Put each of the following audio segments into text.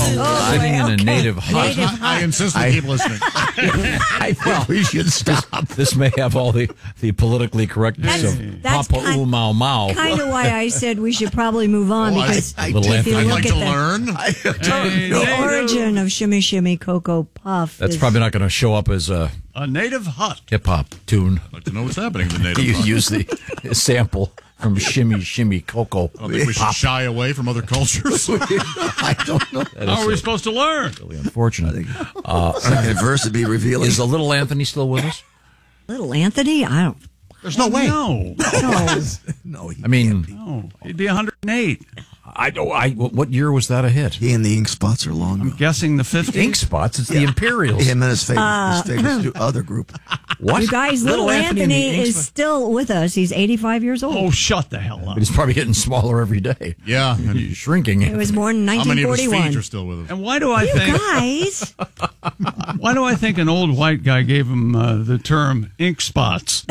Living in a native hut. I insist on keep listening. I think we should stop. This may have all the politically correctness That's of Papa kind- Oo Mau Mau. Kind of why I said we should probably move on because Little if you Anthony. I'd look like at to the, learn. the origin of Shimmy Shimmy Cocoa Puff, That's is- probably not going to show up as a A native hut. hip hop tune. I'd like to know what's happening in the native You hut. use the sample from Shimmy Shimmy Cocoa. I don't think we should shy away from other cultures. I don't know. How are we supposed to learn? Really unfortunate. Adverse would be revealing. Is the little Anthony still with us? Little Anthony. I don't. There's no way. No. know. No, I mean, No. He'd be 108. what year was that a hit? he and the ink spots are long I'm gone. guessing the 50s. Ink Spots. It's the Imperials. Him and his favorite other group. What? You guys, little and Anthony the Ink is Spots? still with us. He's 85 years old. Oh, shut the hell up. But he's probably getting smaller every day. Yeah. And He's shrinking. It was born in how many of his 1941. feet are still with us? And why do I think Guys, why do I think an old white guy gave him the term ink spots?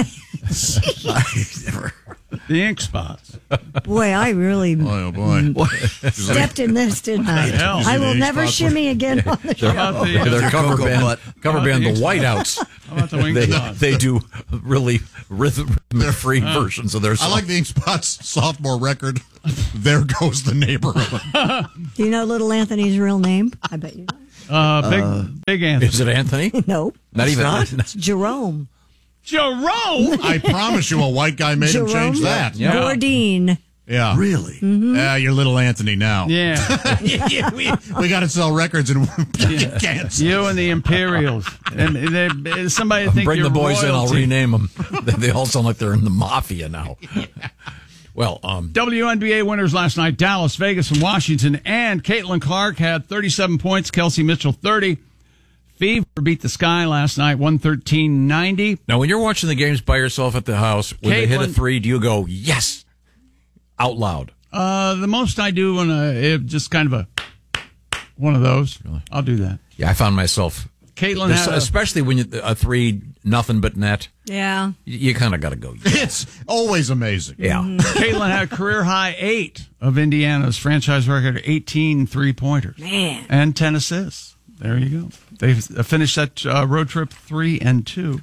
The ink spots. boy, I really Oh, boy. stepped in this, didn't I? hell? I The will ink never spots shimmy again on the show. How about the, Their cover Cocoa band, butt. cover band, the Ink Whiteouts. how about the ink They, spots? they do really rhythm-free versions of their I song. like the Ink Spots sophomore record. There Goes the Neighborhood. Do you know little Anthony's real name? I bet you don't. Big Anthony. Is it Anthony? No, Not even. it's Jerome. Jerome. I promise you a white guy made him Jerome change that. Yeah. Bourdin. Yeah. Really? You're little Anthony now. Yeah. we got to sell records and get canceled. You and the Imperials. And somebody think Bring you're the boys in. I'll royalty. rename them. They all sound like they're in the mafia now. Well, WNBA winners last night, Dallas, Vegas, and Washington. And Caitlin Clark had 37 points, Kelsey Mitchell 30. Fever beat the Sky last night, 113-90. now when you're watching the games by yourself at the house, when they hit a Caitlin- three, do you go yes out loud? The most I do when it just kind of one of those. I'll do that. Yeah, I found myself, Caitlin had especially when you a three nothing but net. Yeah. You kind of got to go. Yeah. It's always amazing. Caitlin had a career high 8 of Indiana's franchise record, 18 3-pointers. Man. And 10 assists. There you go. They finished that road trip 3-2.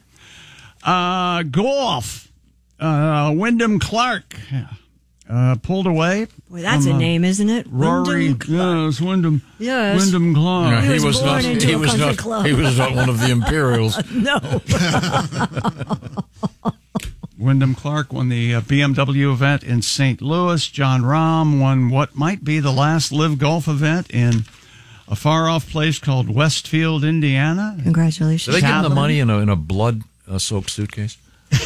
Golf. Wyndham Clark pulled away. Boy, that's a name, isn't it? Rory. Wyndham Clark. Yes, Wyndham. Yes. Wyndham Clark. He was born into a country club. He was not one of the Imperials. No. Wyndham Clark won the BMW event in St. Louis. John Rahm won what might be the last live golf event in a far-off place called Westfield, Indiana. Congratulations. Did they give him the money in a blood-soaked suitcase?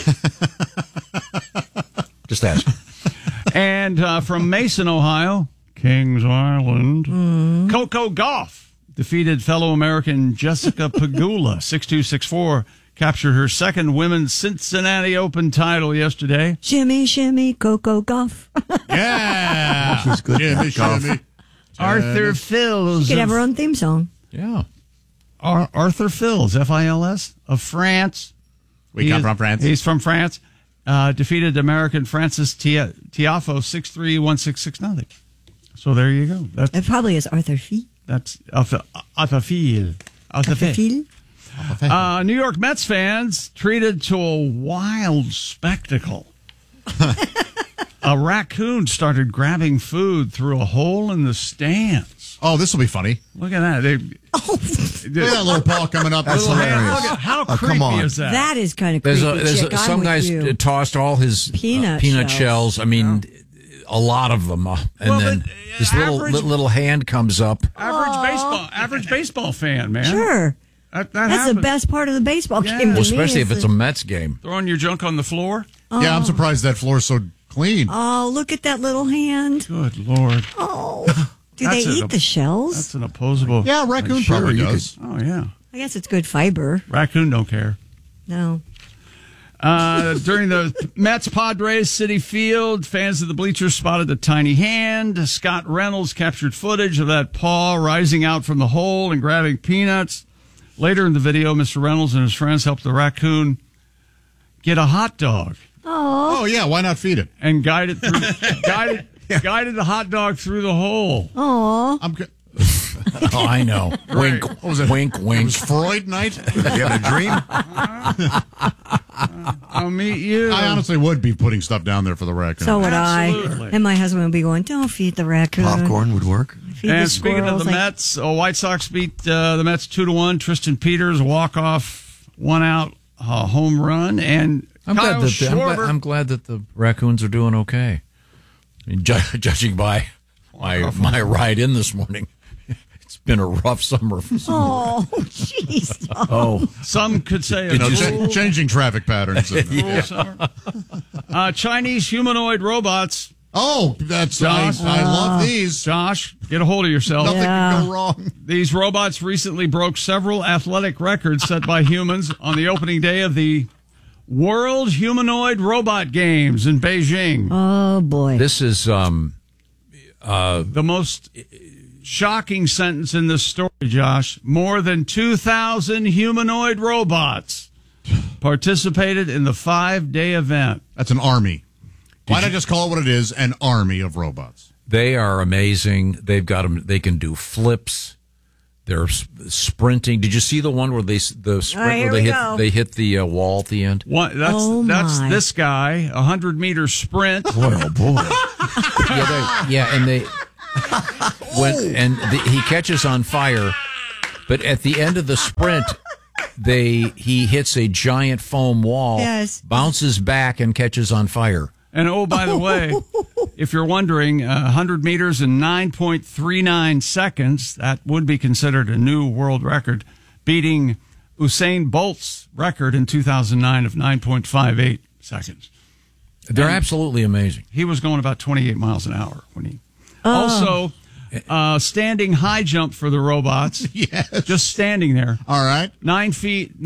Just ask. And from Mason, Ohio, Kings Island, Coco Gauff defeated fellow American Jessica Pegula, 6-2, 6-4, captured her second women's Cincinnati Open title yesterday. Shimmy, shimmy, Coco Golf. Yeah. She's good. Shimmy. Arthur Fils. Could have her own theme song. Yeah. Arthur Fils, Fils, of France. We come from France. He's from France. Defeated American Francis Tiafoe 6-3, 1-6, 6-0. So there you go. It probably is Arthur Fee. That's Arthur Fils. Feel? New York Mets fans treated to a wild spectacle. A raccoon started grabbing food through a hole in the stands. Oh, this will be funny. Look at that. Look at that little paw coming up. That's Little hand. hilarious. Look at how Oh, creepy come on. is that? That is kind of creepy. Chick. I'm Some with guys you. tossed all his Peanut shells. I mean, a lot of them. And Well, then but, this average- little hand comes up. Average baseball fan, man. Sure. That That's happens. the best part of the baseball Yeah. game. to Well, me, especially if is it's a the- Mets game. Throwing your junk on the floor. Yeah, I'm surprised that floor's so clean. Oh, look at that little hand. Good Lord. Oh. Do That's they it. eat the shells? That's an opposable. Yeah, raccoon Sure, probably you does. Oh, yeah. I guess it's good fiber. Raccoon don't care. No. During the Mets Padres City Field, fans of the bleachers spotted the tiny hand. Scott Reynolds captured footage of that paw rising out from the hole and grabbing peanuts. Later in the video, Mr. Reynolds and his friends helped the raccoon get a hot dog Oh, yeah, why not feed it? and guided the hot dog through the hole. Oh. I'm. Oh, I know. Wink, wink, It wink. was Freud night. You having a dream? I'll meet you. I honestly would be putting stuff down there for the raccoon. So would Absolutely. I. And my husband would be going, don't feed the raccoon. Popcorn would work. Feed And the speaking of squirrels. the Mets, White Sox beat the Mets 2-1. Tristan Peters walk-off, one-out home run, and I'm Kyle glad, Schwarber. I'm glad that the raccoons are doing okay. I mean, judging by my ride in this morning, it's been a rough summer. Oh, jeez. Oh, Some could say a Did you cruel- Changing traffic patterns. cruel summer. Chinese humanoid robots. Oh, I love these. Josh, get a hold of yourself. Nothing Yeah. can go wrong. These robots recently broke several athletic records set by humans on the opening day of the World Humanoid Robot Games in Beijing. Oh, boy. this is The most shocking sentence in this story, Josh. More than 2,000 humanoid robots participated in the 5-day event. That's an army. Why not just call it what it is? An army of robots. they are amazing. They've got them. They can do flips. They're sprinting. Did you see the one where they sprint here where we go. they hit the wall at the end? That's my. this guy, 100-meter sprint. Oh, boy. He catches on fire, but at the end of the sprint, he hits a giant foam wall, Yes. bounces back, and catches on fire. And oh, by the way, if you're wondering, 100 meters in 9.39 seconds, that would be considered a new world record, beating Usain Bolt's record in 2009 of 9.58 seconds. They're absolutely amazing. He was going about 28 miles an hour when he. Also, standing high jump for the robots. Yes. Just standing there. All right. 9 feet,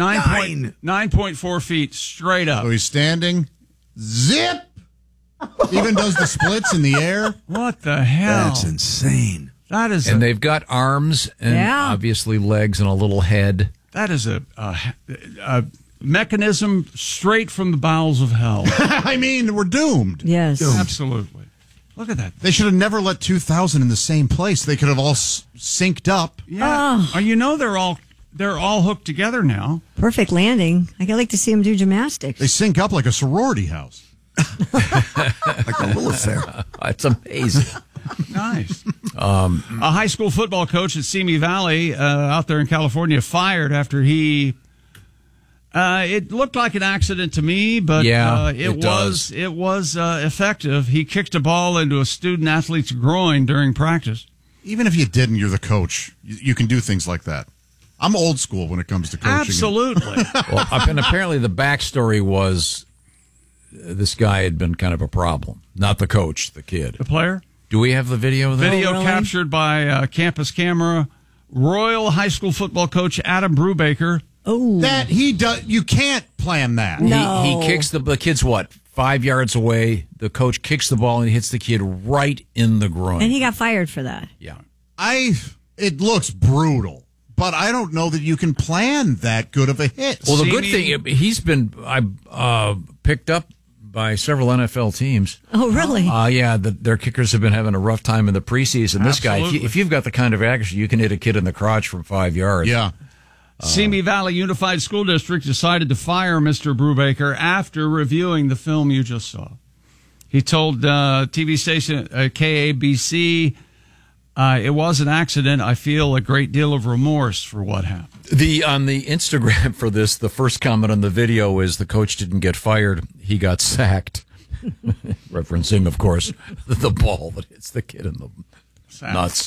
9.4 feet straight up. So he's standing. Zip. Even does the splits in the air. What the hell? That's insane. That is And they've got arms and Yeah. obviously legs and a little head. that is a mechanism straight from the bowels of hell. I mean, we're doomed. Yes. Absolutely. Look at that. They should have never let 2,000 in the same place. They could have all synced up. Yeah. Oh, you know they're all hooked together now. Perfect landing. I like to see him do gymnastics. They sync up like a sorority house. Like a little affair. It's amazing. Nice. A high school football coach at Simi Valley out there in California fired after he. It looked like an accident to me, but Yeah, it does. was effective. He kicked a ball into a student athlete's groin during practice. Even if you didn't, you're the coach. You can do things like that. I'm old school when it comes to coaching. Absolutely. Well, and apparently the backstory was this guy had been kind of a problem. Not the coach, the kid. The player? Do we have the video of that? Video really? captured by campus camera. Royal High School football coach Adam Brubaker. Oh. That he does. You can't plan that. No. He kicks the kid's what? 5 yards away. The coach kicks the ball and hits the kid right in the groin. And he got fired for that. yeah. It looks brutal, but I don't know that you can plan that good of a hit. Well, the good Simi- thing, he's been picked up by several NFL teams. Oh, really? Yeah, their kickers have been having a rough time in the preseason. This guy, Absolutely. if you've got the kind of accuracy, you can hit a kid in the crotch from 5 yards. Yeah. Simi Valley Unified School District decided to fire Mr. Brubaker after reviewing the film you just saw. He told TV station KABC, it was an accident. I feel a great deal of remorse for what happened. On the Instagram for this, the first comment on the video is the coach didn't get fired; he got sacked, referencing, of course, the ball that hits the kid in the nuts.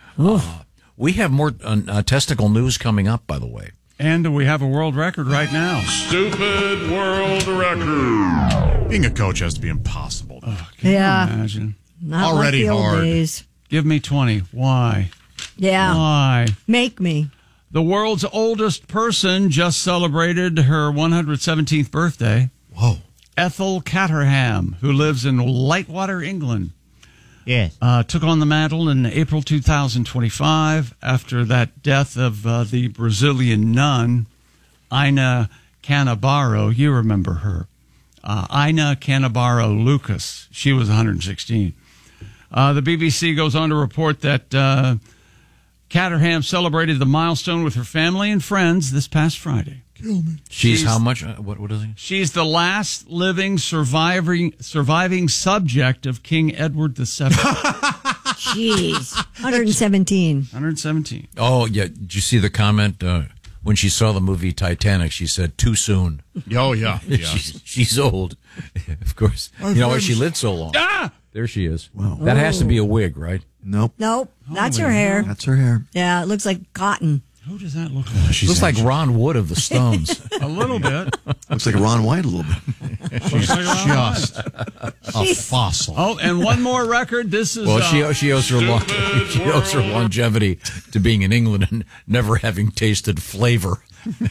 We have more testicle news coming up, by the way. And we have a world record right now. Stupid world record. Being a coach has to be impossible. Yeah. Imagine. Not Already like the old hard. days. Give me 20. Why? Yeah. Why? Make me. The world's oldest person just celebrated her 117th birthday. Whoa. Ethel Caterham, who lives in Lightwater, England. Yes. Took on the mantle in April 2025 after that death of the Brazilian nun, Ina Canabaro. You remember her. Ina Canabaro Lucas. She was 116. The BBC goes on to report that Caterham celebrated the milestone with her family and friends this past Friday. She's how much? What is he? She's the last living surviving subject of King Edward VII. Jeez. 117. 117. Oh, yeah. Did you see the comment? When she saw the movie Titanic, she said, too soon. Oh, yeah. She's old. Of course. You know why she lived so long? Ah! There she is. Wow. That has to be a wig, right? Nope. Nope. That's her hair. That's her hair. Yeah, it looks like cotton. Who does that look like? Looks like Ron Wood of the Stones. A little bit. Looks like Ron White a little bit. She's just a fossil. Oh, and one more record. This is Well, she owes her longevity to being in England and never having tasted flavor.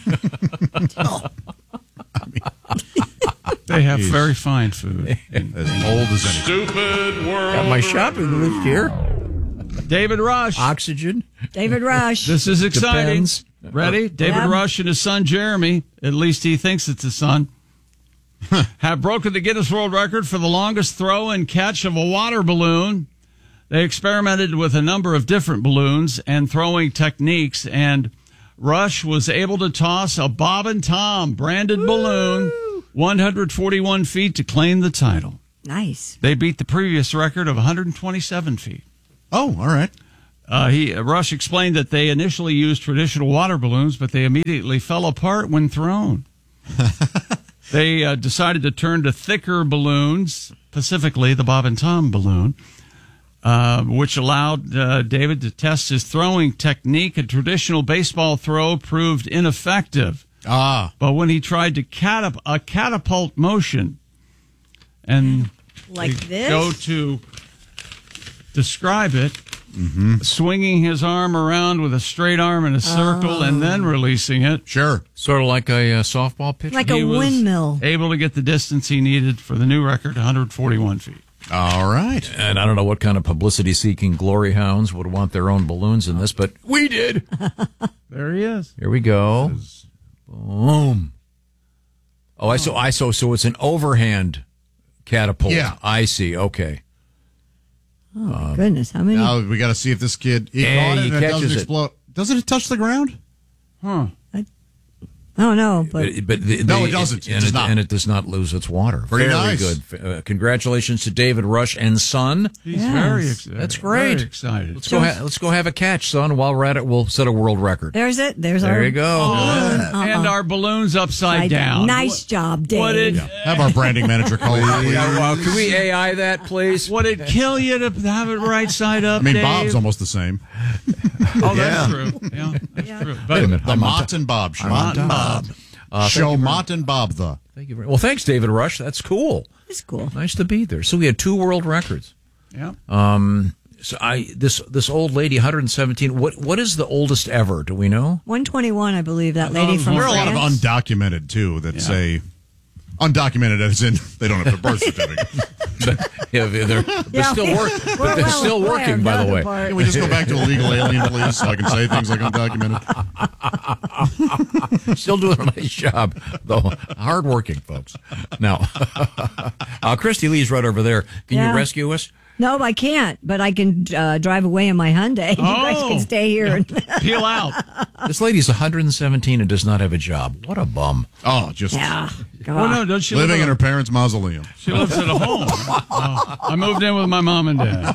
they have very fine food. As old as any. Stupid World Got my shopping list here. David Rush. Oxygen. David Rush. This is exciting. Depends. Ready? David Yeah. Rush and his son Jeremy, at least he thinks it's his son, have broken the Guinness World Record for the longest throw and catch of a water balloon. They experimented with a number of different balloons and throwing techniques, and Rush was able to toss a Bob and Tom branded balloon 141 feet to claim the title. Nice. They beat the previous record of 127 feet. Oh, all right. Rush explained that they initially used traditional water balloons, but they immediately fell apart when thrown. They decided to turn to thicker balloons, specifically the Bob and Tom balloon, which allowed David to test his throwing technique. A traditional baseball throw proved ineffective. But when he tried to catapult motion and Like this? go to describe it, swinging his arm around with a straight arm in a circle and then releasing it. Sure. Sort of like a softball pitcher. Like He a was windmill. able to get the distance he needed for the new record, 141 feet. All right. And I don't know what kind of publicity-seeking glory hounds would want their own balloons in this, but we did. There he is. Here we go. Boom. Oh, so it's an overhand catapult. Yeah. I see. Okay. Oh, goodness. How many? Now we got to see if this kid he Yeah, caught it he and it catches doesn't it. explode. Doesn't it touch the ground? I don't know, but No, it doesn't. It does not. And it does not lose its water. Pretty Very nice. good. Congratulations to David Rush and son. He's Yes. very excited. That's great. Very excited. Let's go have a catch, son. While we're at it, we'll set a world record. there's it. There's There our you go. And our balloons upside down. Nice job, Dave. What did, Have our branding manager call it. Well, can we AI that, please? would it kill you to have it right side up, I mean, Dave? Bob's almost the same. Oh, that's true. Yeah, that's true. Wait a But minute. The Mott and Bob show. Mott and Bob. Show Mott and Bob the. Thank you very Well, thanks, David Rush. That's cool. It's cool. Nice to be there. So we had 2 world records. Yeah. So this old lady, 117. What is the oldest ever? Do we know? 121, I believe, that lady from There are a lot of France. undocumented too that say undocumented as in they don't have their birth certificate. Yeah, they're still working. But they're still working, by the way. Can we just go back to illegal alien, please, so I can say things like undocumented? Still doing a nice job, though. Hardworking folks. Now, Christy Lee's right over there. Can Yeah. you rescue us? No, I can't, but I can drive away in my Hyundai. You guys can stay here. And Peel out. This lady's 117 and does not have a job. What a bum. Oh, just yeah. Oh, no, does she living live in her parents' mausoleum. She lives at a home. I moved in with my mom and dad.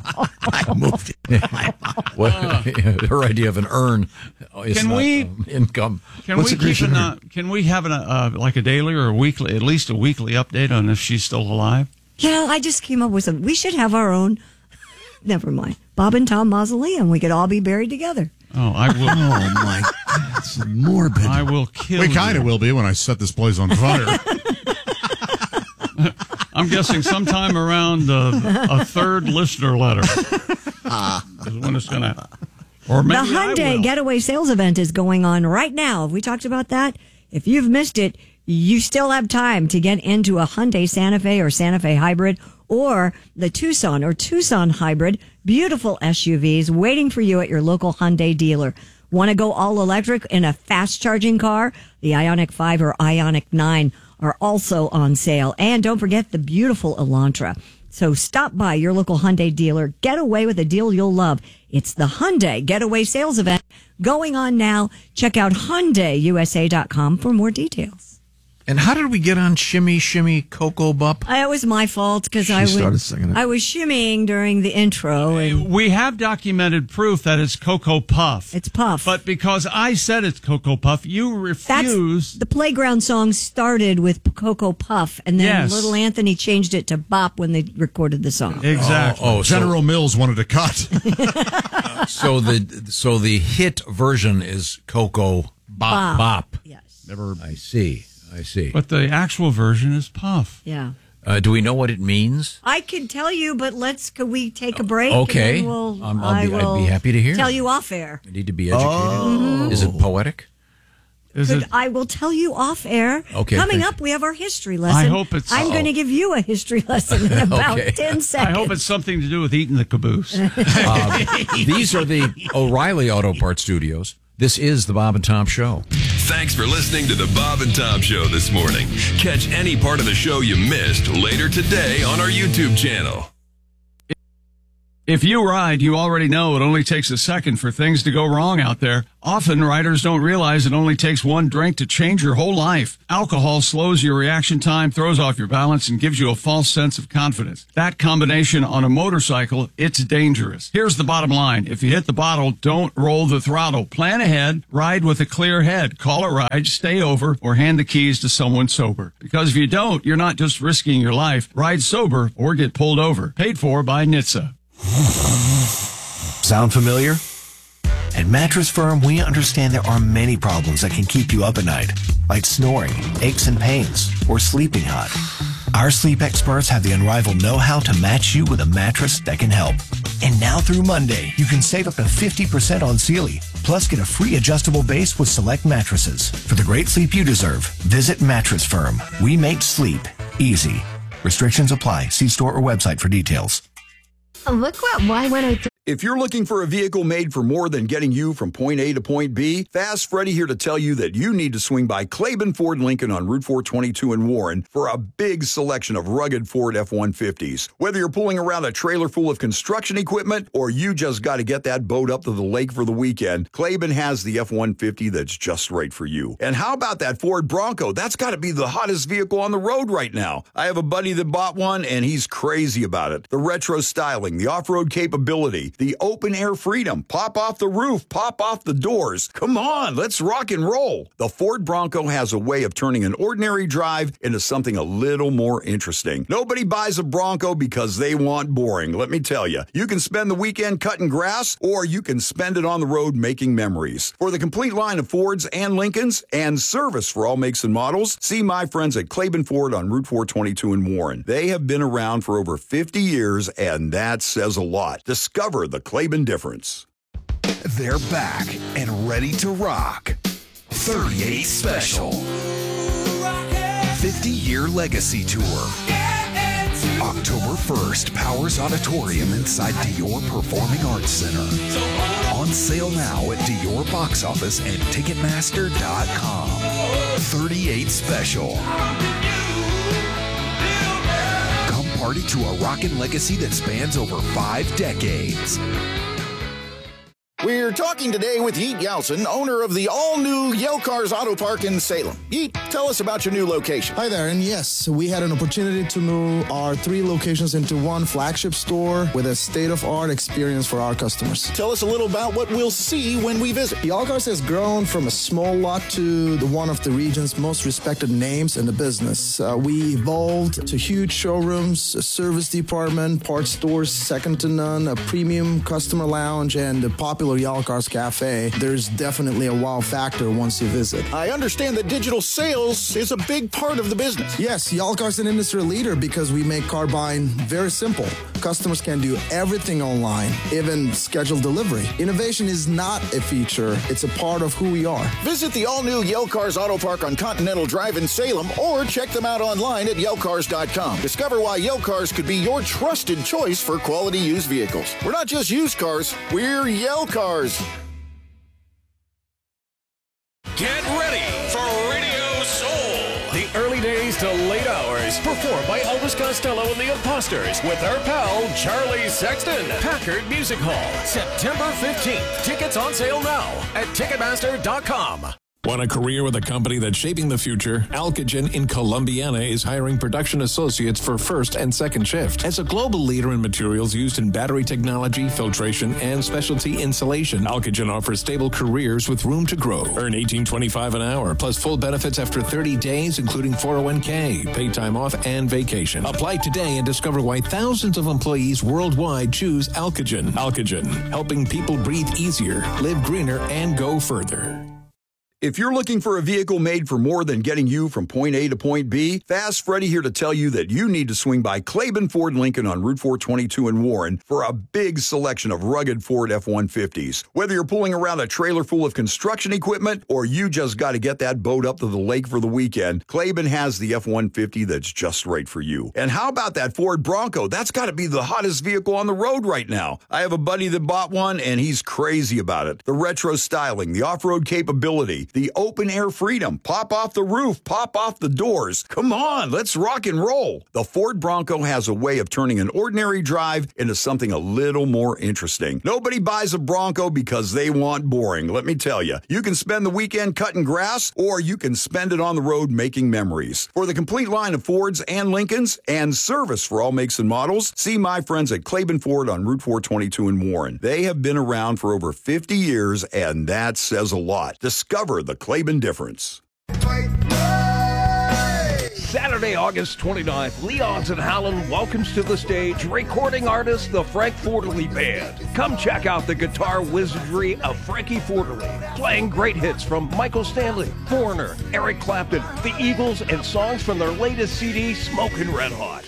Her idea of an urn is Can not, we- income. Can we can we have like a daily or a weekly, at least a weekly update on if she's still alive? Yeah, I just came up with some. We should have our own. Never mind. Bob and Tom mausoleum. We could all be buried together. Oh, I will. Oh my God, it's morbid. I will kill We you. kind of will be when I set this place on fire. I'm guessing sometime around a third listener letter is when it's going to. Or The maybe I Hyundai will. Getaway Sales Event is going on right now. Have we talked about that? If you've missed it, you still have time to get into a Hyundai Santa Fe or Santa Fe Hybrid or the Tucson or Tucson Hybrid. Beautiful SUVs waiting for you at your local Hyundai dealer. Want to go all electric in a fast charging car? The Ioniq 5 or Ioniq 9 are also on sale. And don't forget the beautiful Elantra. So stop by your local Hyundai dealer. Get away with a deal you'll love. It's the Hyundai Getaway Sales Event going on now. Check out HyundaiUSA.com for more details. And how did we get on Shimmy Shimmy Cocoa Bup? It was my fault because I started singing it. was shimmying during the intro. And We have documented proof that it's Cocoa Puff. it's Puff. But because I said it's Cocoa Puff, you refuse. The Playground song started with Cocoa Puff, and then Yes. Little Anthony changed it to Bop when they recorded the song. Exactly. Oh, General Mills wanted to cut. so the hit version is Cocoa Bop Bop. Yes. I see. But the actual version is Puff. Yeah. Do we know what it means? I could tell you, but could we take a break? Okay. And then I'd be happy to hear. Tell you off air. I need to be educated. Is it poetic? I will tell you off air. Okay, Coming thank up, we have our history lesson. I hope it's- I'm going to give you a history lesson in about Okay. 10 I seconds. hope it's something to do with eating the caboose. These are the O'Reilly Auto Parts Studios. This is the Bob and Tom Show. Thanks for listening to the Bob and Tom Show this morning. Catch any part of the show you missed later today on our YouTube channel. If you ride, you already know it only takes a second for things to go wrong out there. Often, riders don't realize it only takes one drink to change your whole life. Alcohol slows your reaction time, throws off your balance, and gives you a false sense of confidence. That combination on a motorcycle, it's dangerous. Here's the bottom line. If you hit the bottle, don't roll the throttle. Plan ahead, ride with a clear head. Call a ride, stay over, or hand the keys to someone sober. Because if you don't, you're not just risking your life. Ride sober or get pulled over. Paid for by NHTSA. Sound familiar? At Mattress Firm, we understand there are many problems that can keep you up at night, like snoring, aches and pains, or sleeping hot. Our sleep experts have the unrivaled know-how to match you with a mattress that can help. And now through Monday, you can save up to 50% on Sealy, plus get a free adjustable base with select mattresses. For the great sleep you deserve, visit Mattress Firm. We make sleep easy. Restrictions apply. See store or website for details. Look what Y103. If you're looking for a vehicle made for more than getting you from point A to point B, Fast Freddy here to tell you that you need to swing by Claiborne Ford Lincoln on Route 422 in Warren for a big selection of rugged Ford F-150s. Whether you're pulling around a trailer full of construction equipment or you just got to get that boat up to the lake for the weekend, Claiborne has the F-150 that's just right for you. And how about that Ford Bronco? That's got to be the hottest vehicle on the road right now. I have a buddy that bought one and he's crazy about it. The retro styling, the off-road capability, the open air freedom, pop off the roof, pop off the doors. Come on, let's rock and roll. The Ford Bronco has a way of turning an ordinary drive into something a little more interesting. Nobody buys a Bronco because they want boring. Let me tell you, you can spend the weekend cutting grass or you can spend it on the road making memories. For the complete line of Fords and Lincolns and service for all makes and models, see my friends at Claiborne Ford on Route 422 in Warren. They have been around for over 50 years and that says a lot. Discover the Claiborne difference. They're back and ready to rock. 38 Special. 50-year legacy tour. October 1st, Powers Auditorium inside Dior Performing Arts Center. On sale now at Dior Box Office and Ticketmaster.com. 38 Special. Come party to a rockin' legacy that spans over 5 decades. We're talking today with Yeet Yelson, owner of the all-new Yale Cars Auto Park in Salem. Yeet, tell us about your new location. Hi there, and yes, we had an opportunity to move our 3 locations into one flagship store with a state-of-art experience for our customers. Tell us a little about what we'll see when we visit. Yale Cars has grown from a small lot to one of the region's most respected names in the business. We evolved to huge showrooms, a service department, parts stores second to none, a premium customer lounge, and a popular Yale Cars Cafe. There's definitely a wow factor once you visit. I understand that digital sales is a big part of the business. Yes, Yale Cars is an industry leader because we make car buying very simple. Customers can do everything online, even schedule delivery. Innovation is not a feature, it's a part of who we are. Visit the all-new Yale Cars Auto Park on Continental Drive in Salem or check them out online at YaleCars.com. Discover why Yale Cars could be your trusted choice for quality used vehicles. We're not just used cars, we're Yale Cars. Get ready for Radio Soul The early days to late hours, performed by Elvis Costello and the Imposters with our pal Charlie Sexton. Packard Music Hall, September 15th. Tickets on sale now at Ticketmaster.com. Want a career with a company that's shaping the future? Alcogen in Columbiana is hiring production associates for first and second shift. As a global leader in materials used in battery technology, filtration, and specialty insulation, Alcogen offers stable careers with room to grow. Earn $18.25 an hour, plus full benefits after 30 days, including 401k, paid time off, and vacation. Apply today and discover why thousands of employees worldwide choose Alcogen. Alcogen, helping people breathe easier, live greener, and go further. If you're looking for a vehicle made for more than getting you from point A to point B, Fast Freddy here to tell you that you need to swing by Claiborne Ford Lincoln on Route 422 in Warren for a big selection of rugged Ford F-150s. Whether you're pulling around a trailer full of construction equipment or you just got to get that boat up to the lake for the weekend, Claiborne has the F-150 that's just right for you. And how about that Ford Bronco? That's got to be the hottest vehicle on the road right now. I have a buddy that bought one, and he's crazy about it. The retro styling, the off-road capability, the open-air freedom, pop off the roof, pop off the doors. Come on, let's rock and roll. The Ford Bronco has a way of turning an ordinary drive into something a little more interesting. Nobody buys a Bronco because they want boring, let me tell you. You can spend the weekend cutting grass, or you can spend it on the road making memories. For the complete line of Fords and Lincolns, and service for all makes and models, see my friends at Claiborne Ford on Route 422 in Warren. They have been around for over 50 years, and that says a lot. Discover the Claiborne difference. Saturday, August 29th, Leons and Howland welcomes to the stage recording artist, the Frank Forterly Band. Come check out the guitar wizardry of Frankie Forterly, playing great hits from Michael Stanley, Foreigner, Eric Clapton, the Eagles, and songs from their latest CD, Smokin' Red Hot.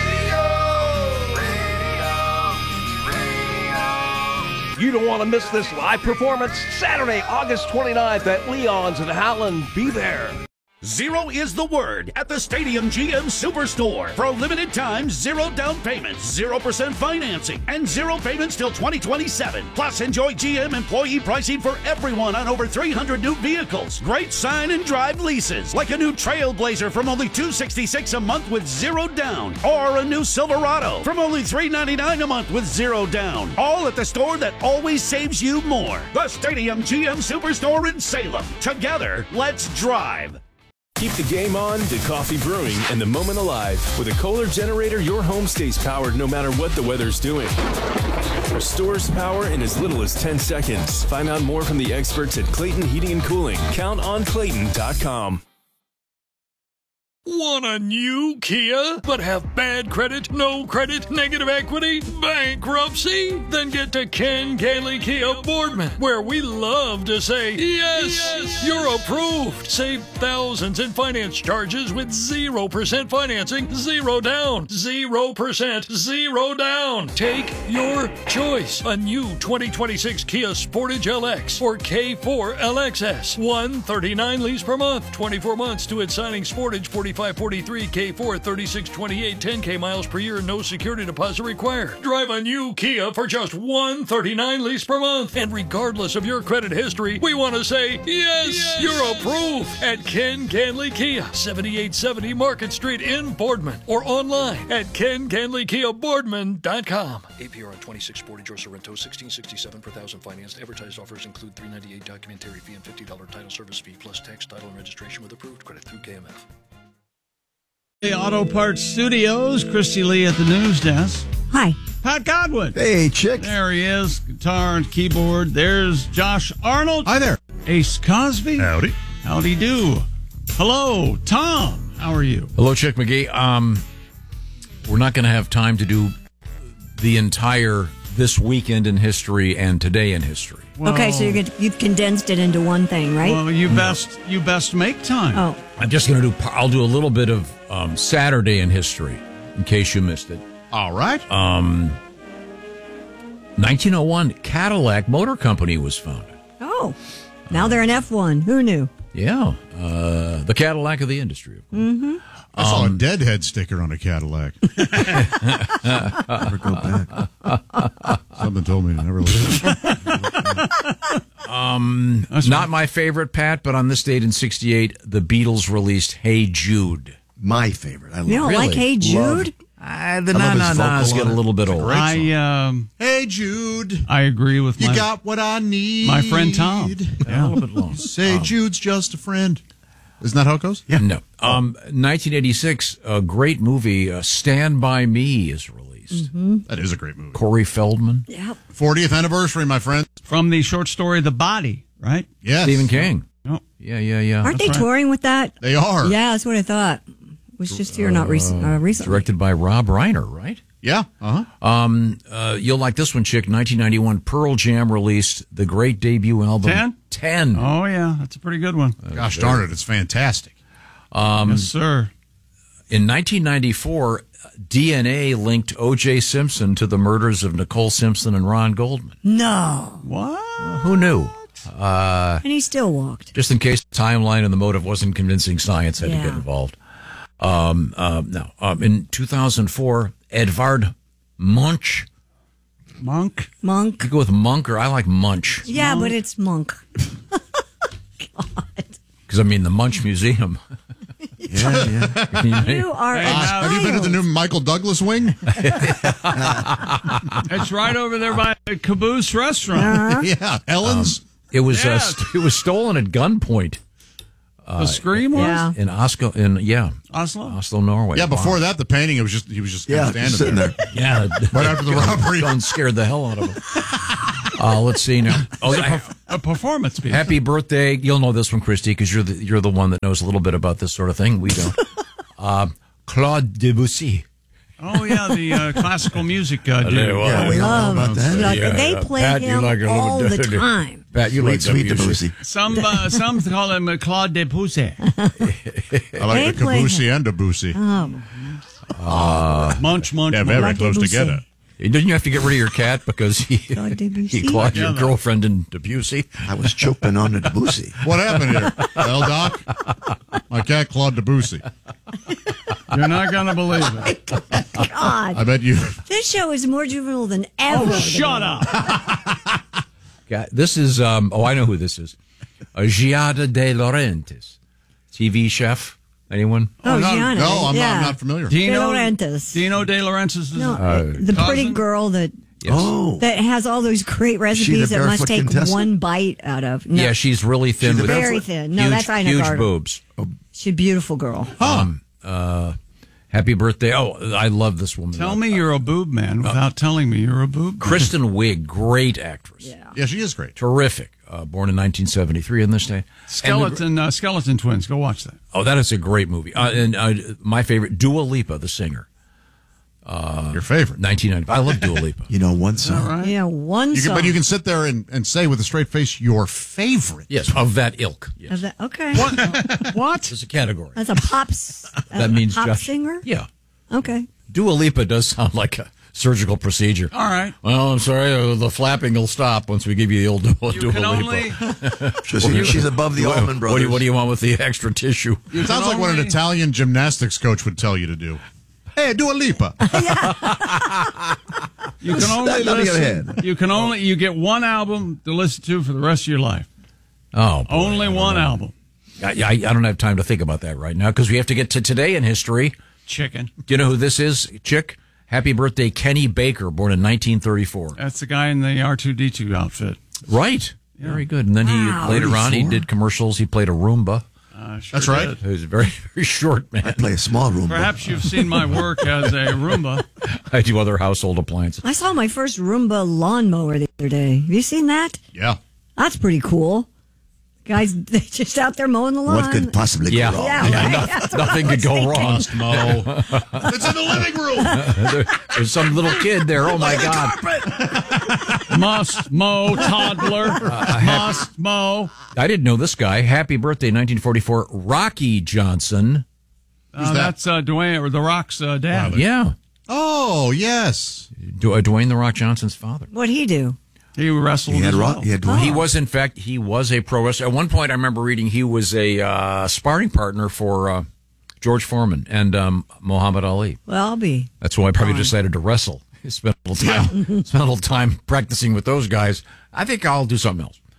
You don't want to miss this live performance. Saturday, August 29th at Leons and Howland. Be there. Zero is the word at the Stadium GM Superstore. For a limited time, zero down payments, 0% financing, and zero payments till 2027. Plus, enjoy GM employee pricing for everyone on over 300 new vehicles. Great sign and drive leases, like a new Trailblazer from only $266 a month with zero down, or a new Silverado from only $399 a month with zero down. All at the store that always saves you more. The Stadium GM Superstore in Salem. Together, let's drive. Keep the game on, the coffee brewing, and the moment alive. With a Kohler generator, your home stays powered no matter what the weather's doing. Restores power in as little as 10 seconds. Find out more from the experts at Clayton Heating and Cooling. Count on Clayton.com. Want a new Kia, but have bad credit, no credit, negative equity, bankruptcy? Then get to Ken Ganley Kia Boardman, where we love to say, yes, you're approved. Save thousands in finance charges with 0% financing, 0 down, 0%, 0 down. Take your choice. A new 2026 Kia Sportage LX or K4 LXS. $139 lease per month, 24 months to its signing. Sportage 4543, K4 3628, 10K miles per year, no security deposit required. Drive a new Kia for just $139 lease per month. And regardless of your credit history, we want to say, yes, you're approved at Ken Ganley Kia, 7870 Market Street in Boardman, or online at KenGanleyKiaBoardman.com. APR on 26 Sportage or Sorrento, $1667 per thousand financed. Advertised offers include $398 documentary fee and $50 title service fee, plus tax, title, and registration with approved credit through KMF. The Auto Parts Studios, Christy Lee at the news desk. Hi. Pat Godwin. Hey, chick. There he is, guitar and keyboard. There's Josh Arnold. Hi there. Ace Cosby. Howdy. Howdy do. Hello, Tom. How are you? Hello, Chick McGee. We're not going to have time to do the entire This Weekend in History and Today in History. Well, okay, so you've condensed it into one thing, right? Well, you best make time. Oh. I'm just going to I'll do a little bit of Saturday in history, in case you missed it. All right. 1901, Cadillac Motor Company was founded. Oh, now they're an F1. Who knew? Yeah, the Cadillac of the industry. Mm-hmm. I saw a Deadhead sticker on a Cadillac. Never go back. Something told me to never listen. Not my favorite, Pat, but on this date in '68, the Beatles released "Hey Jude." My favorite. I love You don't like Hey Jude? The na-na-nas get a little bit old. Hey Jude, I agree with you got what I need. my friend Tom. A little bit long. Say Jude's just a friend. Isn't that how it goes? Yeah. No. 1986, a great movie, Stand By Me, is released. That is a great movie. Corey Feldman. Yep. 40th anniversary, my friend. From the short story The Body, right? Yes. Stephen King. Oh. Yeah. Aren't they touring with that? They are. Yeah, that's what I thought. It was just here not recently. Directed by Rob Reiner, right? Yeah. You'll like this one, chick. 1991, Pearl Jam released the great debut album. 10. Oh, yeah. That's a pretty good one. Gosh darn it, it's fantastic. Yes, sir. In 1994, DNA linked O.J. Simpson to the murders of Nicole Simpson and Ron Goldman. No. What? Who knew? And he still walked. Just in case the timeline and the motive wasn't convincing, science had to get involved. In 2004, Edvard Munch. Monk? Monk. You go with Monk, or I like Munch. Yeah, but it's Monk. Because, I mean, the Munch Museum. Yeah. You are have you been to the new Michael Douglas wing? It's right over there by the Caboose restaurant. Yeah, Ellen's. It was it was stolen at gunpoint. The Scream was? In Oslo, Oslo, Norway. Yeah, before that, the painting, he was just kind of standing there. Yeah, right after the robbery. Gun scared the hell out of him. Let's see now. A performance piece. Happy birthday! You'll know this one, Christy, because you're the one that knows a little bit about this sort of thing. We don't. Claude Debussy. Oh yeah, the classical music dude. Yeah, we all know about that. They play him all the time. Pat, you like Sweet Debussy. Some call him Claude Debussy. I like the Debussy and Debussy. Munch. Yeah, very close together. Didn't you have to get rid of your cat because he clawed your girlfriend in Debussy? I was choking on the Debussy. What happened here? Well, Doc, my cat clawed Debussy. You're not going to believe it. God. I bet you. This show is more juvenile than ever. Oh, shut up. God, this is, I know who this is. Giada De Laurentiis, TV chef. Anyone? Gianna. No, I'm not familiar. De Laurentiis. Dino De Laurentiis. The pretty girl that that has all those great recipes that must take one bite out of. No. Yeah, she's really thin. She's very thin. No, that's Ina huge Garten. boobs. She's a beautiful girl. Happy birthday. Oh, I love this woman. Tell me you're a boob man without telling me you're a boob man. Kristen Wiig, great actress. Yeah, she is great. Terrific. Born in 1973 in this day. Skeleton Twins. Go watch that. Oh, that is a great movie. And my favorite, Dua Lipa, the singer. Your favorite? 1990. I love Dua Lipa. You know one song. Right. Yeah, one song. But you can sit there and say with a straight face your favorite. Yes, of that ilk. Yes. Okay. What? It's a category. That's a pop singer? Yeah. Okay. Dua Lipa does sound like a surgical procedure. All right. Well, I'm sorry, the flapping will stop once we give you the old Dua Lipa. She's above the Allman Brothers. What do you want with the extra tissue? It sounds like what an Italian gymnastics coach would tell you to do. Hey, Dua Lipa. You can only listen. You get one album to listen to for the rest of your life. Oh, boy, only one album. I don't have time to think about that right now because we have to get to today in history. Chicken. Do you know who this is, Chick? Happy birthday, Kenny Baker, born in 1934. That's the guy in the R2-D2 outfit. Right. Yeah. Very good. And then later on, he did commercials. He played a Roomba. Sure That's right. He was a very, very short man. I play a small Roomba. Perhaps you've seen my work as a Roomba. I do other household appliances. I saw my first Roomba lawnmower the other day. Have you seen that? Yeah. That's pretty cool. Guys, they're just out there mowing the lawn. What could possibly go wrong? Yeah, right? Nothing could go wrong. Mo. It's in the living room. There's some little kid there. Oh, my God. Must mow, toddler. Must mow. I didn't know this guy. Happy birthday, 1944. Rocky Johnson. That's Dwayne, or The Rock's dad. Yeah. Oh, yes. Dwayne The Rock Johnson's father. What'd he do? He wrestled as well. He was, in fact, he was a pro wrestler. At one point, I remember reading he was a sparring partner for George Foreman and Muhammad Ali. Well, I'll be. That's why I probably decided to wrestle. Spent a little time practicing with those guys. I think I'll do something else.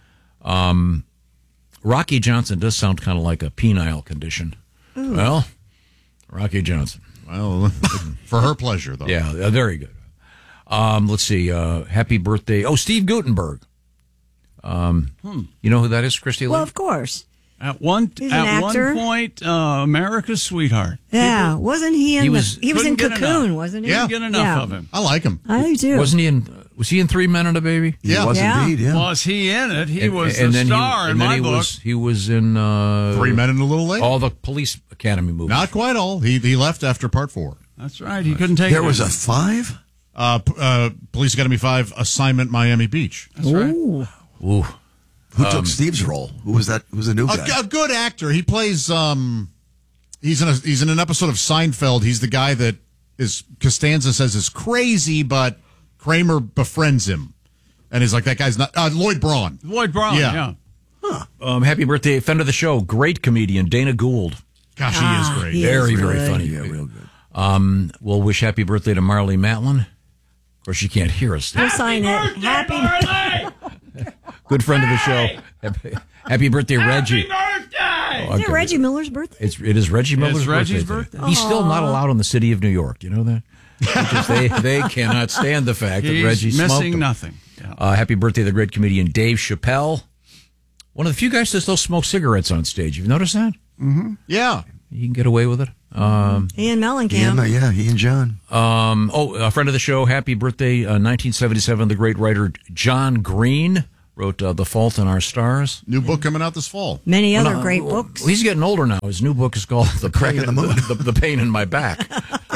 Rocky Johnson does sound kind of like a penile condition. Ooh. Well, Rocky Johnson. Well, for her pleasure, though. Yeah, very good. Let's see. Happy birthday. Oh, Steve Guttenberg. You know who that is, Christy? Well, of course. At one point, America's sweetheart. Yeah, wasn't he in? He was in Cocoon, wasn't he? Couldn't get enough of him. I like him. I do too. Wasn't he in? Was he in 3 Men and a Baby? Yeah, he was indeed. Yeah. Was he in it? He was the star in my book. He was in 3 Men and a Little Lady. all the Police Academy movies. Not quite all. He left after part 4. That's right. He couldn't take it. There was a 5? Police Academy 5, Assignment Miami Beach. That's right. Ooh. Who took Steve's role? Who was that? Who was the new guy? A good actor. He plays. He's in an episode of Seinfeld. He's the guy that Costanza says is crazy, but Kramer befriends him, and he's like, that guy's not Lloyd Braun. Lloyd Braun. Yeah. Happy birthday, friend of the show, great comedian Dana Gould. Gosh, he is great. Very funny. Yeah, real good. We'll wish happy birthday to Marley Matlin. Of course, she can't hear us. We'll sign it. Happy birthday! Good friend of the show. Happy birthday, Reggie. Happy Is it Reggie Miller's birthday? It is Reggie Miller's Reggie's birthday. He's still not allowed in the city of New York. You know that? They cannot stand the fact that Reggie smoked missing them. nothing. Yeah. Happy birthday to the great comedian Dave Chappelle. One of the few guys that still smoke cigarettes on stage. You've noticed that? Mm-hmm. Yeah. You can get away with it. Ian Mellencamp. He and John. A friend of the show, happy birthday, 1977, the great writer John Green wrote The Fault in Our Stars. New book coming out this fall. Many other great books. Well, he's getting older now. His new book is called The Crack in the Moon. The Pain in My Back.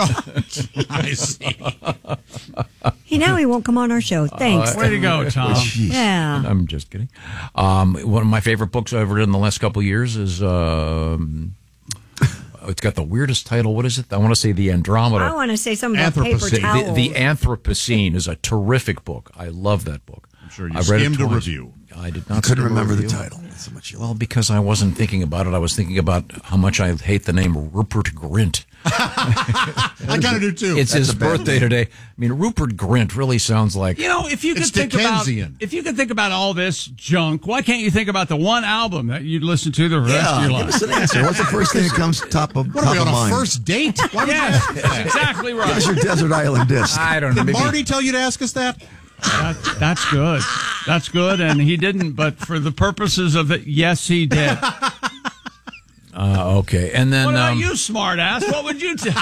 I see. He won't come on our show. Thanks. Way to go, Tom. Yeah. I'm just kidding. One of my favorite books I've read in the last couple of years is... it's got the weirdest title. What is it? I want to say The Andromeda. I want to say something about paper towels. The Anthropocene is a terrific book. I love that book. I'm sure you skimmed a review. I did not. Couldn't remember the title. That's so much. Well, because I wasn't thinking about it. I was thinking about how much I hate the name Rupert Grint. I kind of do too. It's his birthday today. I mean, Rupert Grint really sounds like if you could think about all this junk, why can't you think about the one album that you'd listen to the rest of your life? Give us an answer. What's the first thing that comes top of What are we on mind? a first date? Yes, that's exactly right. Give us your desert island disc. I don't know. Did Marty tell you to ask us that? That's good. That's good, and he didn't. But for the purposes of it, yes, he did. Okay, and then what about you, smart ass? What would you do?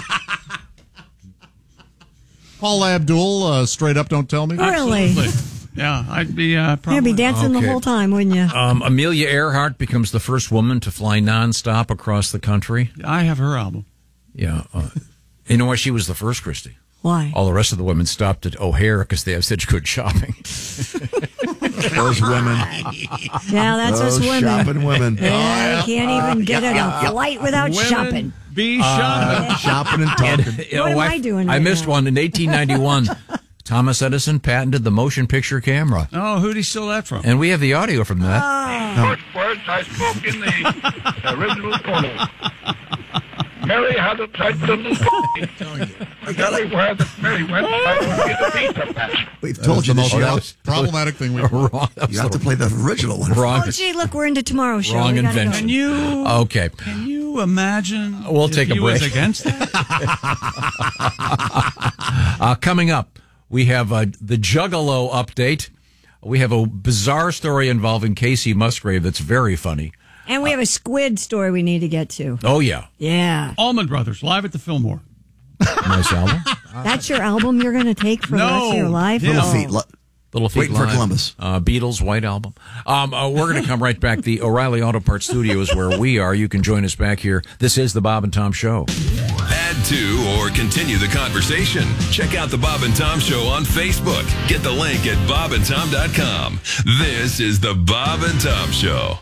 Paula Abdul, Straight Up, Don't Tell Me. Really? Absolutely. Yeah, I'd be probably. You'd be dancing the whole time, wouldn't you? Amelia Earhart becomes the first woman to fly nonstop across the country. I have her album. Yeah, you know why she was the first, Christy? Why? All the rest of the women stopped at O'Hare because they have such good shopping. Those women. Yeah, that's us women. Shopping women. Yeah, you can't even get a flight without Women shopping. Be shopping. Shopping and talking. What am I doing I right missed now? one in 1891. Thomas Edison patented the motion picture camera. Oh, who'd he steal that from? And we have the audio from that. First words I spoke in the original photo. Mary had a tight little body. Everywhere that Mary went, I would get a piece of that. We've told you this. That was problematic thing we've Wrong. You have to play the original one. Wrong. Oh, gee, look, we're into tomorrow's show. Wrong We gotta invention. Can you? Okay. Can you imagine? We'll if take a he break. Was against that? Coming up, we have the Juggalo update. We have a bizarre story involving Casey Musgrave that's very funny. And we have a squid story we need to get to. Oh, yeah. Yeah. Allman Brothers, live at the Fillmore. Nice album. That's your album you're going to take for the rest of your life? Little Oh. Feet. Little Feet Waiting for Live. Columbus. Beatles, White Album. We're going to come right back. The O'Reilly Auto Parts Studio is where we are. You can join us back here. This is the Bob and Tom Show. Add to or continue the conversation. Check out the Bob and Tom Show on Facebook. Get the link at bobandtom.com. This is the Bob and Tom Show.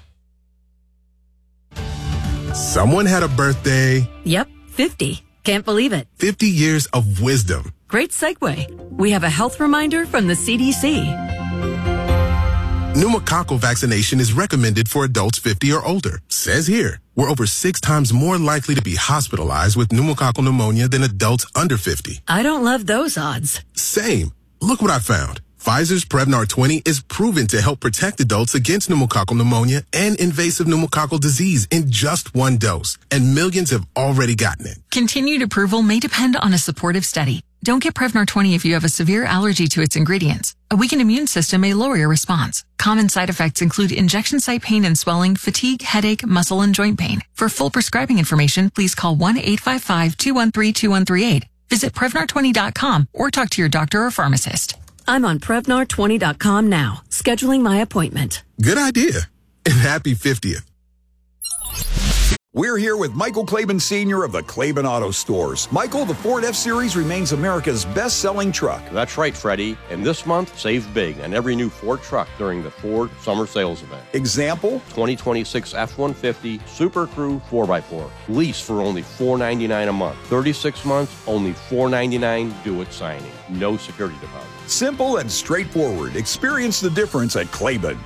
Someone had a birthday. Yep, 50. Can't believe it. 50 years of wisdom. Great segue. We have a health reminder from the CDC. Pneumococcal vaccination is recommended for adults 50 or older. Says here, we're over 6 times more likely to be hospitalized with pneumococcal pneumonia than adults under 50. I don't love those odds. Same. Look what I found. Pfizer's Prevnar 20 is proven to help protect adults against pneumococcal pneumonia and invasive pneumococcal disease in just one dose, and millions have already gotten it. Continued approval may depend on a supportive study. Don't get Prevnar 20 if you have a severe allergy to its ingredients. A weakened immune system may lower your response. Common side effects include injection site pain and swelling, fatigue, headache, muscle, and joint pain. For full prescribing information, please call 1-855-213-2138. Visit Prevnar20.com or talk to your doctor or pharmacist. I'm on Prevnar20.com now, scheduling my appointment. Good idea. And happy 50th. We're here with Michael Klaban Sr. of the Klaban Auto Stores. Michael, the Ford F-Series remains America's best-selling truck. That's right, Freddie. And this month, save big on every new Ford truck during the Ford Summer Sales Event. Example? 2026 F-150 Super Crew 4x4. Lease for only $499 a month. 36 months, only $499 due at signing. No security deposit. Simple and straightforward. Experience the difference at Klaban.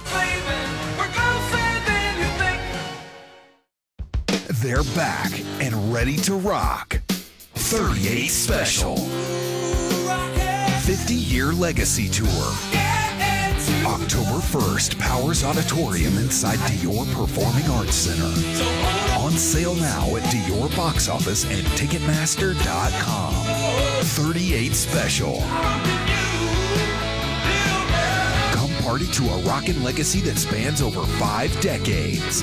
They're back and ready to rock. 38 Special. 50-year legacy tour. October 1st, Powers Auditorium inside Dior Performing Arts Center. On sale now at Dior box office and Ticketmaster.com. 38 Special. Come party to a rockin' legacy that spans over 5 decades.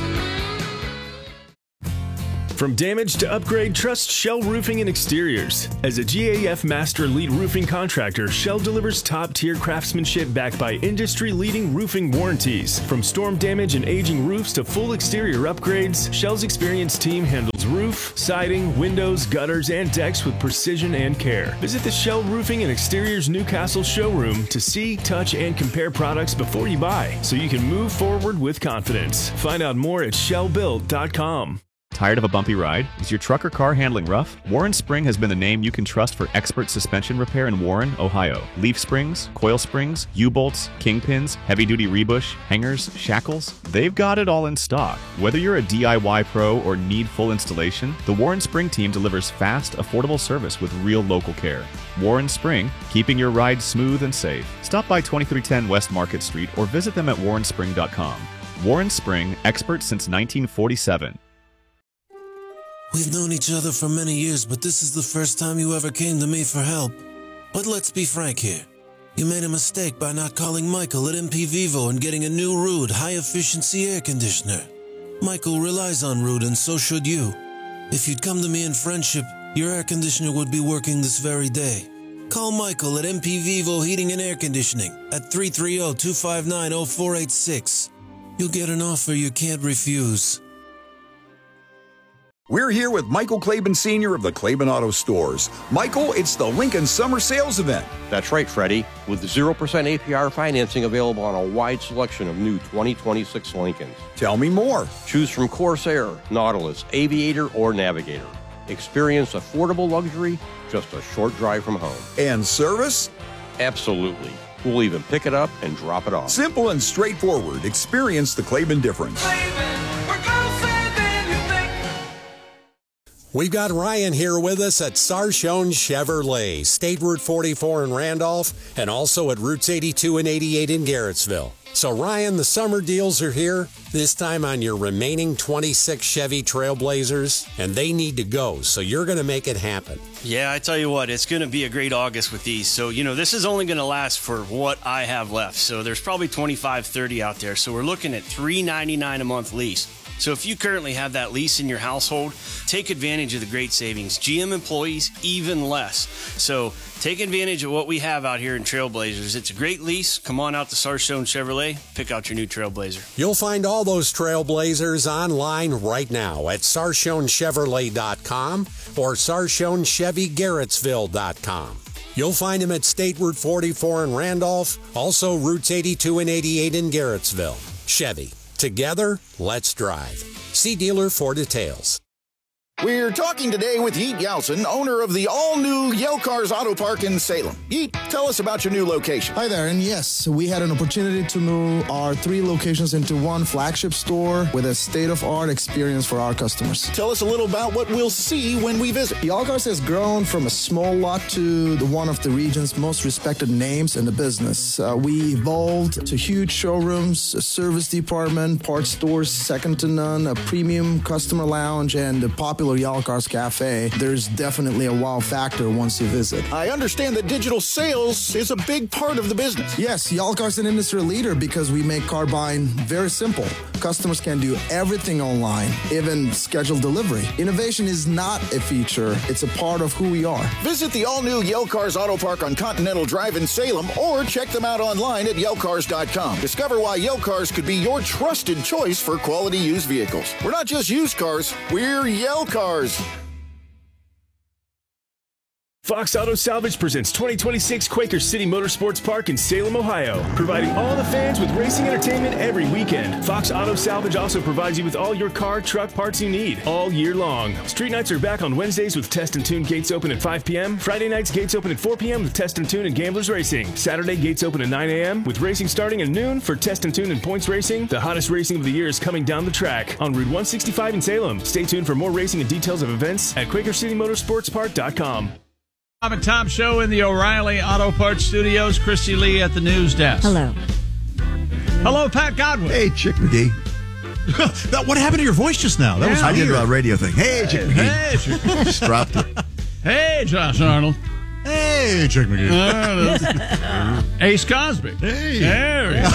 From damage to upgrade, trust Shell Roofing and Exteriors. As a GAF Master Lead Roofing Contractor, Shell delivers top-tier craftsmanship backed by industry-leading roofing warranties. From storm damage and aging roofs to full exterior upgrades, Shell's experienced team handles roof, siding, windows, gutters, and decks with precision and care. Visit the Shell Roofing and Exteriors Newcastle showroom to see, touch, and compare products before you buy, so you can move forward with confidence. Find out more at shellbuilt.com. Tired of a bumpy ride? Is your truck or car handling rough? Warren Spring has been the name you can trust for expert suspension repair in Warren, Ohio. Leaf springs, coil springs, U-bolts, kingpins, heavy-duty rebush, hangers, shackles, they've got it all in stock. Whether you're a DIY pro or need full installation, the Warren Spring team delivers fast, affordable service with real local care. Warren Spring, keeping your ride smooth and safe. Stop by 2310 West Market Street or visit them at warrenspring.com. Warren Spring, expert since 1947. We've known each other for many years, but this is the first time you ever came to me for help. But let's be frank here. You made a mistake by not calling Michael at MP Vivo and getting a new Rude high-efficiency air conditioner. Michael relies on Rude, and so should you. If you'd come to me in friendship, your air conditioner would be working this very day. Call Michael at MP Vivo Heating and Air Conditioning at 330-259-0486. You'll get an offer you can't refuse. We're here with Michael Klaban Sr. of the Klaban Auto Stores. Michael, it's the Lincoln Summer Sales Event. That's right, Freddie. With 0% APR financing available on a wide selection of new 2026 Lincolns. Tell me more. Choose from Corsair, Nautilus, Aviator, or Navigator. Experience affordable luxury just a short drive from home. And service? Absolutely. We'll even pick it up and drop it off. Simple and straightforward. Experience the Klaban difference. We've got Ryan here with us at Sarshone Chevrolet, State Route 44 in Randolph, and also at Routes 82 and 88 in Garrettsville. So Ryan, the summer deals are here, this time on your remaining 26 Chevy Trailblazers, and they need to go, so you're going to make it happen. Yeah, I tell you what, it's going to be a great August with these. So, this is only going to last for what I have left. So there's probably 25, 30 out there. So we're looking at $399 a month lease. So if you currently have that lease in your household, take advantage of the great savings. GM employees, even less. So take advantage of what we have out here in Trailblazers. It's a great lease. Come on out to Sarshone Chevrolet. Pick out your new Trailblazer. You'll find all those Trailblazers online right now at Sarshonechevrolet.com or Sarshonechevy-Garrettsville.com. You'll find them at State Route 44 in Randolph, also Routes 82 and 88 in Garrettsville. Chevy. Together, let's drive. See dealer for details. We're talking today with Yeet Yeltsin, owner of the all-new Yale Cars Auto Park in Salem. Yeet, tell us about your new location. Hi there, and yes, we had an opportunity to move our 3 locations into one flagship store with a state-of-art experience for our customers. Tell us a little about what we'll see when we visit. Yale Cars has grown from a small lot to one of the region's most respected names in the business. We evolved to huge showrooms, a service department, parts stores second to none, a premium customer lounge, and a popular Yale Cars Cafe. There's definitely a wow factor once you visit. I understand that digital sales is a big part of the business. Yes, Yale Cars is an industry leader because we make car buying very simple. Customers can do everything online, even schedule delivery. Innovation is not a feature, it's a part of who we are. Visit the all-new Yale Cars Auto Park on Continental Drive in Salem or check them out online at YaleCars.com. Discover why Yale Cars could be your trusted choice for quality used vehicles. We're not just used cars, we're Yale Cars. Fox Auto Salvage presents 2026 Quaker City Motorsports Park in Salem, Ohio, providing all the fans with racing entertainment every weekend. Fox Auto Salvage also provides you with all your car, truck parts you need all year long. Street nights are back on Wednesdays with Test and Tune gates open at 5 p.m. Friday nights gates open at 4 p.m. with Test and Tune and Gamblers Racing. Saturday gates open at 9 a.m. with racing starting at noon for Test and Tune and Points Racing. The hottest racing of the year is coming down the track on Route 165 in Salem. Stay tuned for more racing and details of events at QuakerCityMotorsportsPark.com. Bob and Tom Show in the O'Reilly Auto Parts Studios. Christy Lee at the news desk. Hello. Hello, Pat Godwin. Hey, Chick McGee. What happened to your voice just now? That was I did weird. a radio thing. Hey, Chick McGee. Hey, Chick McGee. Just dropped it. Hey, Josh Arnold. Hey, Chick McGee. Ace Cosby. Hey. There we go.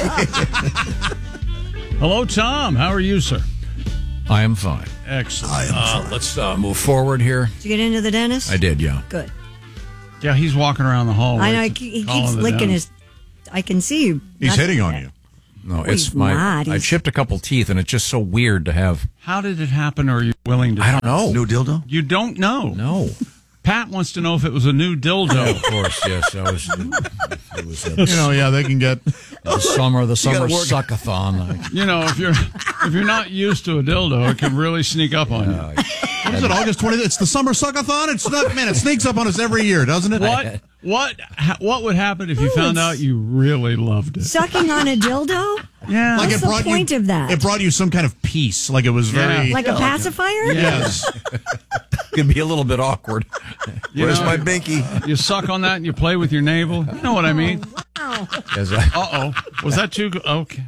Hello, Tom. How are you, sir? I am fine. Excellent. Let's move forward here. Did you get into the dentist? I did, yeah. Good. Yeah, he's walking around the hallway. I know. He keeps licking his. I can see you. He's hitting on you. No, Oh, it's he's my. not. I He's- chipped a couple teeth, and it's just so weird to have. How did it happen, or are you willing to? I don't know. New dildo? You don't know. No. Pat wants to know if it was a new dildo. Of course, yes. I was. It was They can get the summer gotta work. suckathon. You know, if you're not used to a dildo, it can really sneak up on you. What is it, August 20th? It's the summer suckathon? It's not, man, it sneaks up on us every year, doesn't it? What would happen if you found out you really loved it? Sucking on a dildo? Yeah. What's the point of that? It brought you some kind of peace. Like it was very. Like a pacifier? Yes. Could be a little bit awkward. Where's my binky? You suck on that and you play with your navel. You know what I mean? Wow. Uh-oh. Was that too... Okay.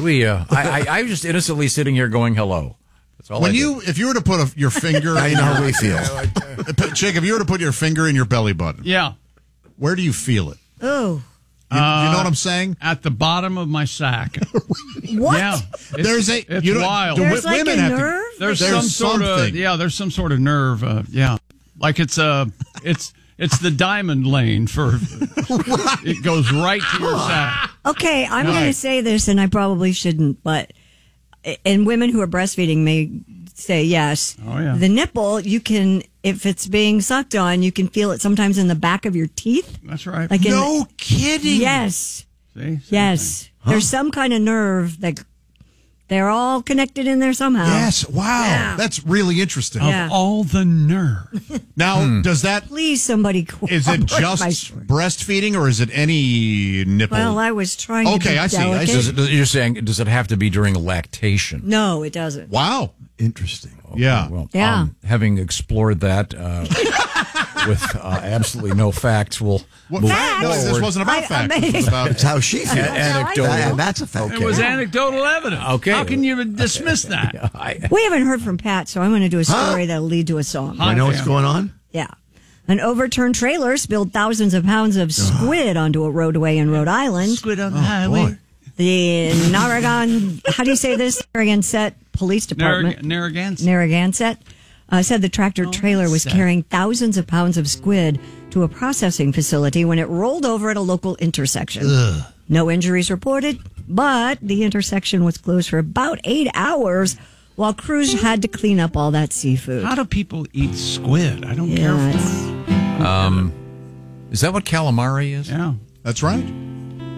I was just innocently sitting here going, hello. That's all When I if you were to put your finger, I know how we feel. Chick, if you were to put your finger in your belly button, Yeah. where do you feel it? Oh. You know what I'm saying? At the bottom of my sack. What? Yeah. It's you don't- wild. do There's like women a have to- nerve? There's some sort something. of there's some sort of nerve. Yeah, like it's the diamond lane for it goes right to your sack. Okay, I'm Right. going to say this, and I probably shouldn't, but and women who are breastfeeding may say yes. Oh, yeah. The nipple, you can, if it's being sucked on, you can feel it sometimes in the back of your teeth. That's right. Like in No kidding. Yes. See? Yes. There's some kind of nerve that they're all connected in there somehow. Yes. Wow. Yeah. That's really interesting. Yeah. Of all the nerve. Now, does that Please, somebody is it cooperate my just story. breastfeeding or is it any nipple? Well, I was trying to Okay, be I see. delicate. You're saying, does it have to be during lactation? No, it doesn't. Wow. Interesting. Yeah. Well, Yeah. Having explored that with absolutely no facts, we'll What move fact? No, this forward. wasn't about I facts. mean- This was about It's how she feels. Anecdotal. And that's a fact. It was anecdotal evidence. Okay. How can you dismiss that? We haven't heard from Pat, so I'm going to do a story that'll lead to a song. I know what's going on? Yeah. An overturned trailer spilled thousands of pounds of squid onto a roadway in Rhode Island. Squid on the highway. Boy. The Narragansett, how do you say this? Narragansett Police Department. Narragansett said the tractor trailer was carrying thousands of pounds of squid to a processing facility when it rolled over at a local intersection. No injuries reported, but the intersection was closed for about 8 hours while crews had to clean up all that seafood. How do people eat squid? I don't care for it. Is that what calamari is? Yeah. That's right.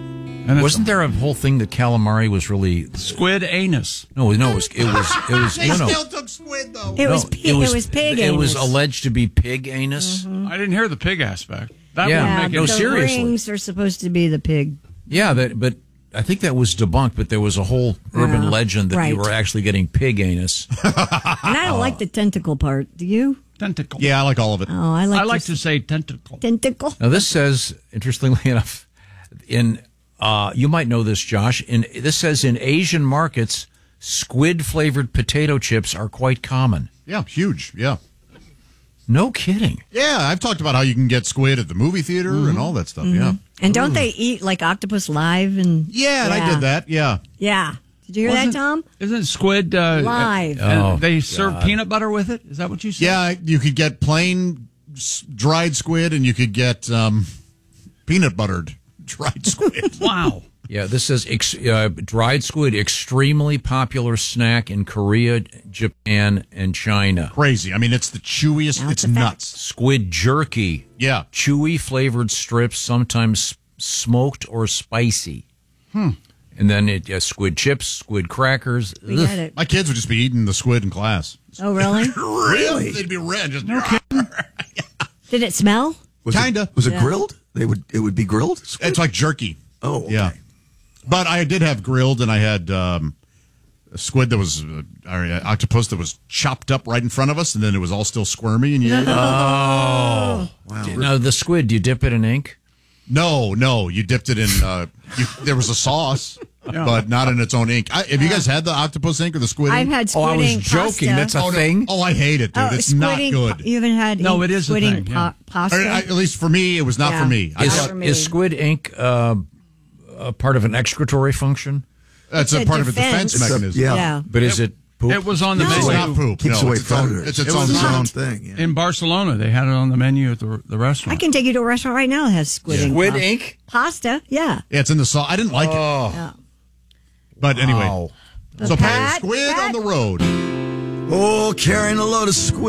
And Wasn't there a whole thing that calamari was really squid anus? No, it was. They no. still took squid though. It was pig It was anus. alleged to be pig anus. I didn't hear the pig aspect. That Yeah. would make No, it the seriously. rings are supposed to be the pig. Yeah, but I think that was debunked. But there was a whole urban legend that you right. were actually getting pig anus. And I don't like the tentacle part. Do you? Tentacle. Yeah, I like all of it. Oh, I like to say tentacle. Tentacle. Now this says, interestingly enough, in you might know this, Josh. This says in Asian markets, squid flavored potato chips are quite common. Yeah, huge. Yeah. No kidding. Yeah, I've talked about how you can get squid at the movie theater and all that stuff. Yeah. And don't they eat like octopus live? And Yeah, and I did that. Yeah. Yeah. Did you hear that, Tom? Isn't squid Live? They serve peanut butter with it? Is that what you said? Yeah, you could get plain dried squid, and you could get peanut buttered dried squid. Wow. Yeah, this says dried squid, extremely popular snack in Korea, Japan, and China. Crazy. I mean, it's the chewiest. It's nuts. Squid jerky. Yeah. Chewy flavored strips, sometimes smoked or spicy. And then squid chips, squid crackers. We get it. My kids would just be eating the squid in class. Oh, really? Really? They'd be red. Just Did it smell? Kinda. Was it grilled? It would be grilled? It's like jerky. Oh, okay. Yeah. But I did have grilled, and I had a squid that was, octopus that was chopped up right in front of us, and then it was all still squirmy, and you ate it. Oh. Wow. Now, the squid, do you dip it in ink? No. You dipped it in, there was a sauce, but not in its own ink. Have you guys had the octopus ink or the squid ink? I've had squid ink joking. pasta. That's a thing? Oh, I hate it, dude. It's squid not ink, good. You haven't had No, it is a squid thing, ink yeah. pasta? At least for me, it was not for me. Is squid ink a part of an excretory function? That's a part of a defense mechanism. Yeah. But is it poop? It was on the It's menu. not poop. Keeps No, away it's its own- predators. It's its It was own its own thing. Yeah. In Barcelona, they had it on the menu at the I restaurant. can take you to a restaurant right now that has squid ink. Squid pasta. ink? Pasta, yeah. Yeah, it's in the sauce. I didn't like it. Yeah. But anyway. Wow. So Pat, squid on the road. Oh, carrying a load of squid.